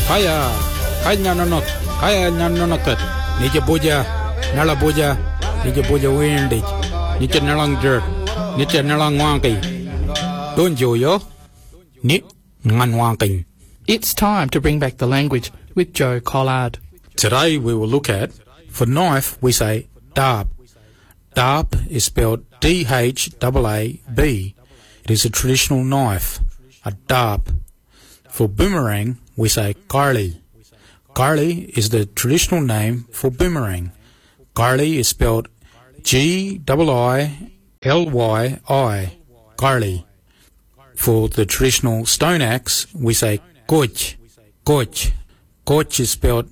Kaya, kanya nonot, kaya nanonokat. Nija boja, nala boja, nija boja windig, nija nalang dirt, nija nalang wangi. Don't yo, ni ngan wangi. It's time to bring back the language with Joe Collard. Today we will look at, for knife we say darb. Darb is spelled D-H-A-A-B. It is a traditional knife, a darb. For boomerang we say garli. Garli is the traditional name for boomerang. Garli is spelled G-I-I-L-Y-I, garli. For the traditional stone axe we say goj. Goj. Goj is spelled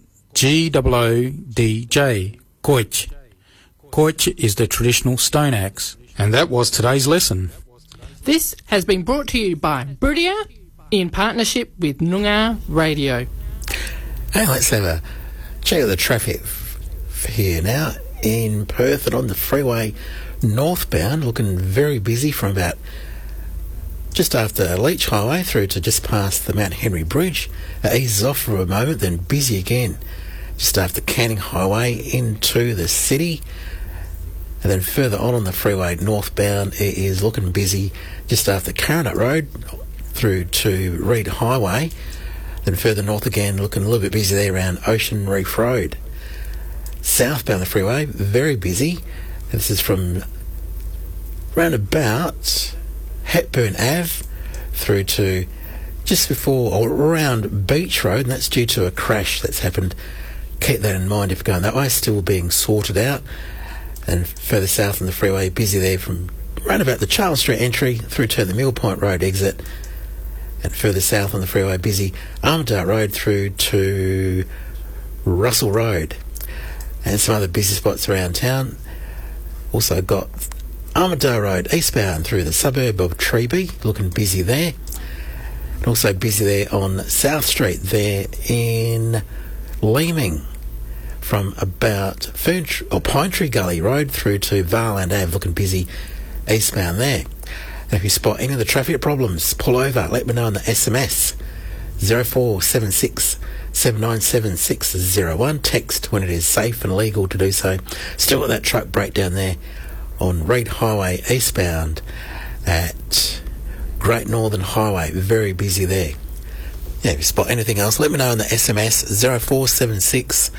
G-O-O-D-J, goj. Goj is the traditional stone axe. And that was today's lesson. This has been brought to you by Brudia in partnership with Noongar Radio. Hey, let's have a check of the traffic here now in Perth and on the freeway northbound, looking very busy from about just after Leach Highway through to just past the Mount Henry Bridge. It eases off for a moment, then busy again just after Canning Highway into the city. And then further on the freeway northbound, it is looking busy just after Carronut Road through to Reed Highway. Then further north again, looking a little bit busy there around Ocean Reef Road. Southbound the freeway, very busy. And this is from round about Hepburn Ave through to just before or around Beach Road, and that's due to a crash that's happened. Keep that in mind if you're going that way, still being sorted out. And further south on the freeway, busy there from round about the Charles Street entry through to the Mill Point Road exit. And further south on the freeway, busy Armadale Road through to Russell Road. And some other busy spots around town. Also got Armadale Road eastbound through the suburb of Treeby, looking busy there. And also busy there on South Street there in Leeming, from about Pine Tree Gully Road through to Varland Ave, looking busy eastbound there. And if you spot any of the traffic problems, pull over, let me know on the SMS 0476 797 601. Text when it is safe and legal to do so. Still got that truck breakdown there on Reed Highway eastbound at Great Northern Highway, very busy there. Yeah, if you spot anything else, let me know on the SMS 0476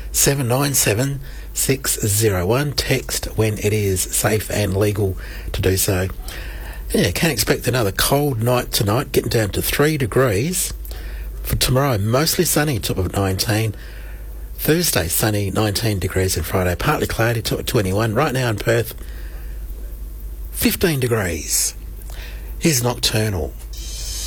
797 601. Text when it is safe and legal to do so. Yeah, can't expect another cold night tonight, getting down to 3 degrees. For tomorrow, mostly sunny, top of 19. Thursday, sunny, 19 degrees, and Friday, partly cloudy, top of 21. Right now in Perth, 15 degrees. Here's Nocturnal.